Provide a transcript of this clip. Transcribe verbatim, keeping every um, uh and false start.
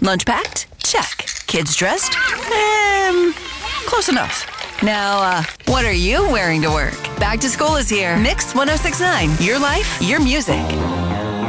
Lunch packed? Check. Kids dressed? Um, close enough. Now, uh, what are you wearing to work? Back to school is here. Mix one oh six point nine. Your life, your music.